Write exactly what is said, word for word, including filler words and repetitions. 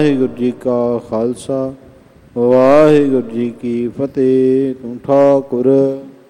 ਵਾਹਿਗੁਰੂ ਜੀ ਕਾ ਖਾਲਸਾ ਵਾਹਿਗੁਰੂ ਜੀ ਕੀ ਫਤਿਹ। ਤੂੰ ਠਾਕੁਰ